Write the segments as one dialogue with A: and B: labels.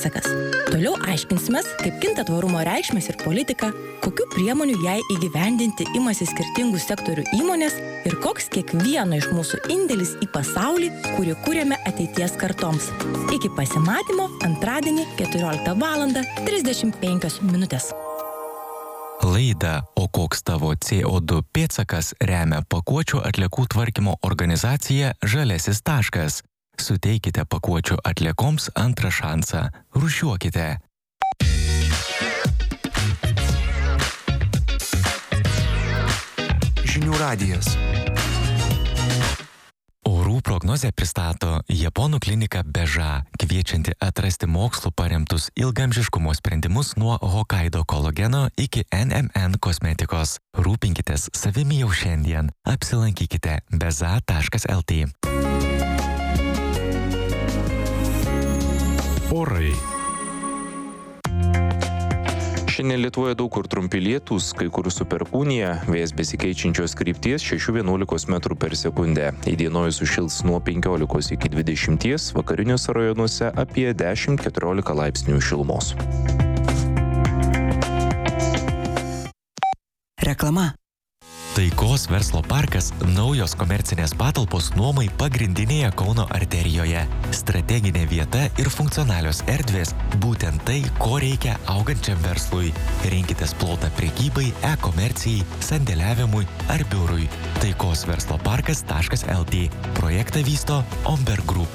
A: pėdsakas. Toliau aiškinsimės, kaip kinta tvarumo reikšmės ir politika, kokių priemonių jai įgyvendinti imasi skirtingų sektorių įmonės ir koks kiekvieno iš mūsų indėlis į pasaulį, kurį kūrėme ateities kartoms. Iki pasimatymo antradienį 14:35.
B: Laidą "O koks tavo CO2 pėdsakas" remia pakuočių atliekų tvarkymo organizacija Žaliasis taškas. Suteikite pakuočių atliekoms antrą šansą. Rūšiuokite.
C: Žinių radijas.
B: Orų prognozę pristato Japonų klinika Beža, kviečianti atrasti mokslu paremtus ilgamžiškumo sprendimus nuo Hokkaido kolageno iki NMN kosmetikos. Rūpinkitės savimi jau šiandien. Apsilankykite beza.lt.
C: Orai.
D: Šiandien Lietuvoje daug kur trumpi lietūs, kai kur su perkūnija, vėjas besikeičiančios krypties 6–11 metrų per sekundę. Įdienojus sušils nuo 15 iki 20, vakariniuose rajonuose apie 10–14 laipsnių šilumos.
E: Reklama.
B: Taikos verslo parkas – naujos komercinės patalpos nuomai pagrindinėje Kauno arterijoje. Strateginė vieta ir funkcionalios erdvės – būtent tai, ko reikia augančiam verslui. Rinkitės plotą prekybai, e-komercijai, sandėliavimui ar biurui. taikosversloparkas.lt. Projektą vysto Omberg Group.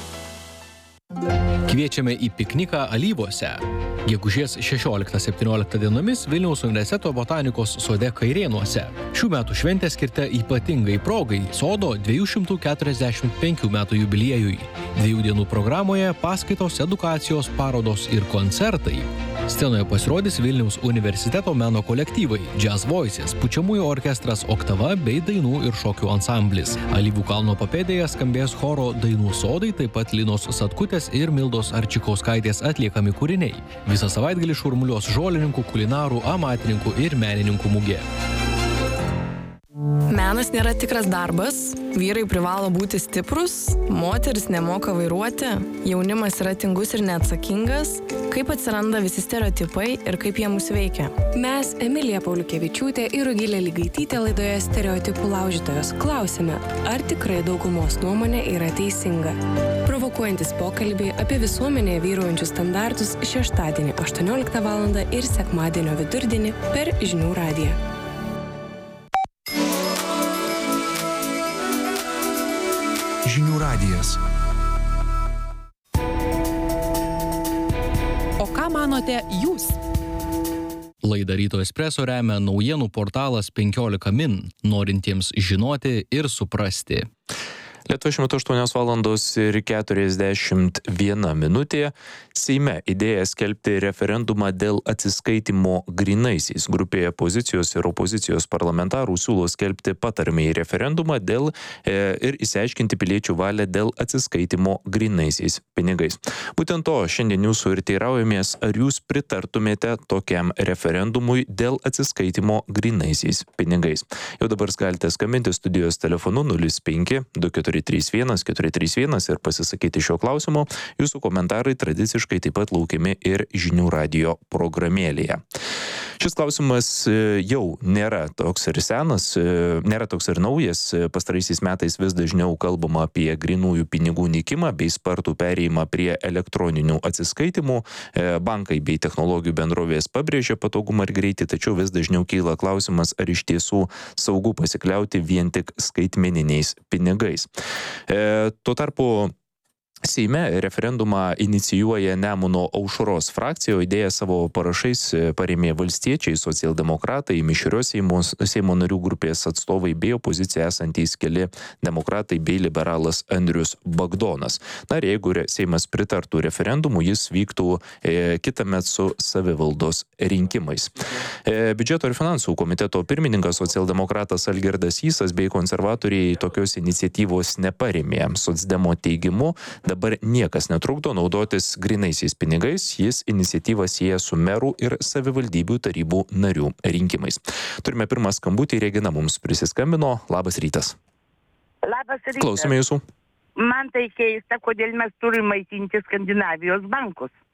F: Kviečiame į pikniką Alyvuose. Gegužės 16–17 dienomis Vilniaus universiteto botanikos sode Kairėnuose. Šių metų šventė skirta ypatingai progai sodo 245 metų jubiliejui. 2 dienų programoje paskaitos, edukacijos, parodos ir koncertai. Scenoje pasirodys Vilniaus universiteto meno kolektyvai Jazz Voices, pučiamųjų orkestras Oktava bei dainų ir šokių ansamblis. Alyvų kalno papėdėje skambės choro Dainų sodai, taip pat Linos Satkutės ir Mildos Arčikauskaitės atliekami kūriniai. Visą savaitgalį šurmuliuos žolininkų, kulinarų, amatininkų ir menininkų mugė.
G: Menas nėra tikras darbas, vyrai privalo būti stiprus, moteris nemoka vairuoti, jaunimas yra tingus ir neatsakingas, kaip atsiranda visi stereotipai ir kaip jie mus veikia.
H: Mes, Emilija Pauliukevičiūtė ir Rugilė Ligaitytė laidoje Stereotipų laužytojos klausime, ar tikrai daugumos nuomonė yra teisinga. Provokuojantis pokalbiai apie visuomenėje vyraujančius standartus šeštadienį 18 val. Ir sekmadienio vidurdienį per Žinių radiją.
C: Žinių radijas.
I: O ką manote jūs?
F: Laidą Ryto Espresso remia naujienų portalas 15 min, norintiems žinoti ir suprasti.
D: Lietuvoje šiuo metu 8:41. Seime idėja skelbti referendumą dėl atsiskaitimo grynaisiais. Grupėje pozicijos ir opozicijos parlamentarų siūlo skelbti patariamąjį referendumą ir išsiaiškinti piliečių valią dėl atsiskaitimo grynaisiais pinigais. Būtent to šiandien jūsų ir teiraujamės, ar jūs pritartumėte tokiam referendumui dėl atsiskaitimo grynaisiais pinigais. Jau dabar galite skambinti studijos telefonu 05 2431 431 ir pasisakyti šio klausimo. Jūsų komentarai tradiciškai taip pat laukiami ir Žinių radijo programėlėje. Šis klausimas jau nėra toks ir senas, nėra toks ir naujas. Pastaraisiais metais vis dažniau kalbama apie grynųjų pinigų nykimą bei spartų perėjimą prie elektroninių atsiskaitimų. Bankai bei technologijų bendrovės pabrėžia patogumą ir greitį, tačiau vis dažniau kyla klausimas, ar iš tiesų saugu pasikliauti vien tik skaitmeniniais pinigais. Tuo tarpu Seime referendumą inicijuoja Nemuno aušros frakcija, o idėją savo parašais parėmė valstiečiai, socialdemokratai, mišrios Seimo narių grupės atstovai bei opozicija esantys keli demokratai bei liberalas Andrius Bagdonas. Na ir jeigu Seimas pritartų referendumu, jis vyktų kitąmet su savivaldos rinkimais. Biudžeto ir finansų komiteto pirmininkas socialdemokratas Algirdas Sysas bei konservatoriai tokios iniciatyvos neparėmė. Socdemo teigimu, dabar niekas netrukdo naudotis grynaisiais pinigais, jis iniciatyvą sieja su merų ir savivaldybių tarybų narių rinkimais. Turime pirmą skambutį, Regina mums prisiskambino. Labas rytas.
J: Labas rytas.
D: Klausome jūsų.
J: Man tai keista, kodėl mes turime maitinti Skandinavijos bankus.